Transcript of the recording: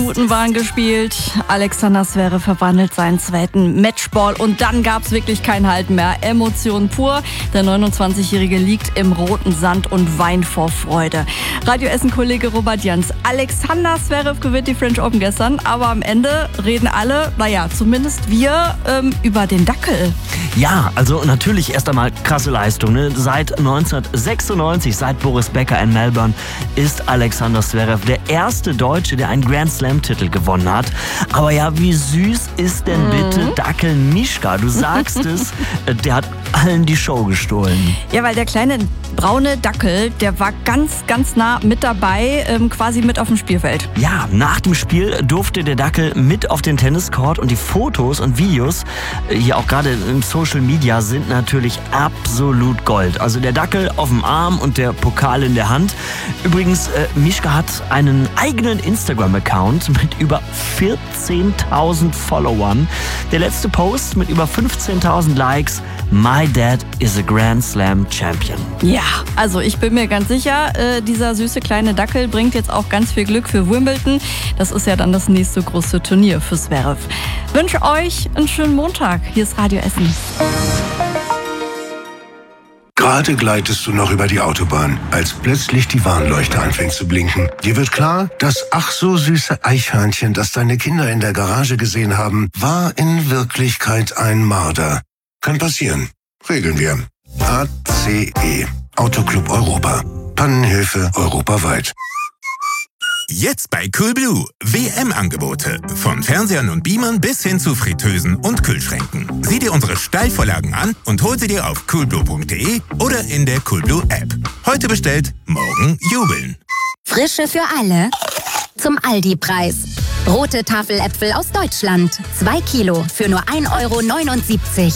Minuten waren gespielt. Alexander Zverev verwandelt seinen zweiten Matchball und dann gab's wirklich kein Halten mehr. Emotion pur. Der 29-Jährige liegt im roten Sand und weint vor Freude. Radio Essen-Kollege Robert Jans. Alexander Zverev gewinnt die French Open gestern, aber am Ende reden alle, zumindest wir, über den Dackel. Ja, also natürlich erst einmal krasse Leistung. Ne? Seit 1996, seit Boris Becker in Melbourne, ist Alexander Zverev der erste Deutsche, der einen Grand Slam-Titel gewonnen hat. Aber ja, wie süß ist denn bitte Dackel Mischka? Du sagst es, der hat allen die Show gestohlen. Ja, weil der kleine braune Dackel, der war ganz, ganz nah mit dabei, quasi mit auf dem Spielfeld. Ja, nach dem Spiel durfte der Dackel mit auf den Tenniscourt und die Fotos und Videos, hier auch gerade im Social Media, sind natürlich absolut Gold. Also der Dackel auf dem Arm und der Pokal in der Hand. Übrigens, Mischka hat einen eigenen Instagram-Account mit über 14.000 Followern. Der letzte Post mit über 15.000 Likes: My Dad is a Grand Slam Champion. Ja, also ich bin mir ganz sicher, dieser süße kleine Dackel bringt jetzt auch ganz viel Glück für Wimbledon. Das ist ja dann das nächste große Turnier für Zverev. Wünsche euch einen schönen Montag. Hier ist Radio Essen. Gerade gleitest du noch über die Autobahn, als plötzlich die Warnleuchte anfängt zu blinken. Dir wird klar, das ach so süße Eichhörnchen, das deine Kinder in der Garage gesehen haben, war in Wirklichkeit ein Marder. Kann passieren. Regeln wir. ACE. Autoclub Europa. Pannenhilfe europaweit. Jetzt bei Coolblue. WM-Angebote. Von Fernsehern und Beamern bis hin zu Fritteusen und Kühlschränken. Sieh dir unsere Steilvorlagen an und hol sie dir auf coolblue.de oder in der Coolblue-App. Heute bestellt, morgen jubeln. Frische für alle. Zum Aldi-Preis. Rote Tafeläpfel aus Deutschland. 2 Kilo für nur 1,79 €